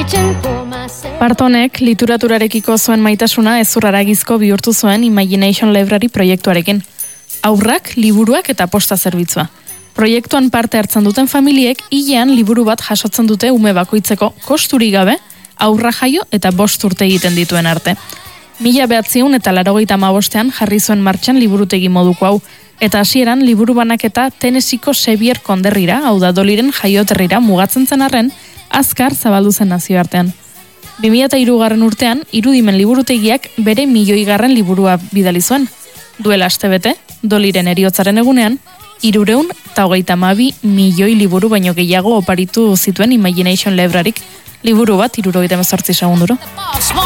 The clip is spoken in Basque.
Partonek literaturarekiko zuen maitasuna ezurraragizko bihurtu zuen Imagination Library proiektuarekin. Haurrak, liburuak eta posta zerbitzua. Proiektuan parte hartzen duten familiek hilean liburu bat jasotzen dute ume bakoitzeko kosturik gabe, haurra jaio eta 5 urte egiten dituen arte. 1985ean jarri zuen martxan liburutegi moduko hau, eta hasieran liburu banaketa Tennesseeko Xavier konderrira, hau da Doliren jaioterrira mugatzen zen arren, azkar zabaldu zen nazioartean. 2003 urtean, Irudimen liburutegiak bere 1.000. Liburua bidali zuen. Duela astebete, Doliren heriotzaren egunean, 322 milioi liburu baino gehiago oparitu zituen Imagination Libraryk, liburu bat 78 segunduro.